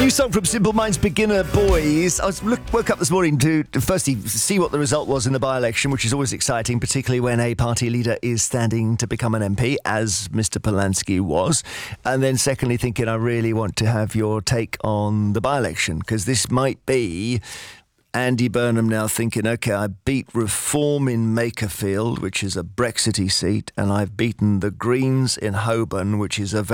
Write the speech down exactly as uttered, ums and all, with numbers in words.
New song from Simple Minds, Beginner Boys. I was look, woke up this morning to, to firstly see what the result was in the by-election, which is always exciting, particularly when a party leader is standing to become an M P, as Mister Polanski was. And then secondly, thinking I really want to have your take on the by-election, because this might be Andy Burnham now thinking, OK, I beat Reform in Makerfield, which is a Brexity seat, and I've beaten the Greens in Holborn, which is a